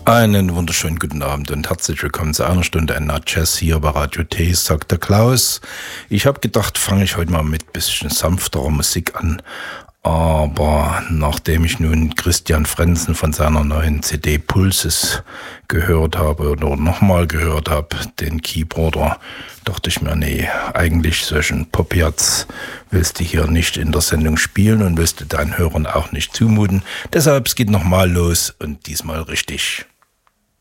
Einen wunderschönen guten Abend und herzlich willkommen zu einer Stunde NA Jazz hier bei Radio T, sagt der Klaus. Ich habe gedacht, fange ich heute mal mit bisschen sanfterer Musik an. Aber nachdem ich nun Christian Frenzen von seiner neuen CD Pulses gehört habe oder nochmal gehört habe, den Keyboarder, dachte ich mir, nee, eigentlich solchen Pop-Herz willst du hier nicht in der Sendung spielen und willst du deinen Hörern auch nicht zumuten. Deshalb es geht nochmal los und diesmal richtig.